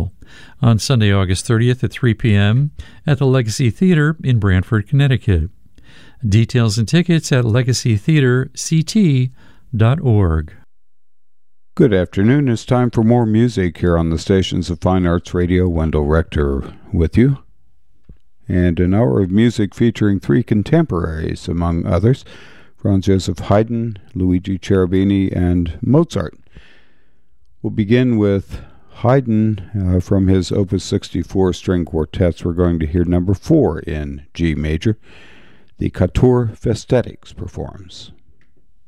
Festival on Sunday, August 30th at 3 p.m. at the Legacy Theater in Brantford, Connecticut. Details and tickets at legacytheaterct.org. Good afternoon. It's time for more music here on the Stations of Fine Arts Radio. Wendell Rector with you. And an hour of music featuring three contemporaries, among others, Franz Joseph Haydn, Luigi Cherubini, and Mozart. We'll begin with Haydn from his Opus 64 string quartets. We're going to hear number 4 in G major. The Quatuor Festetics performs.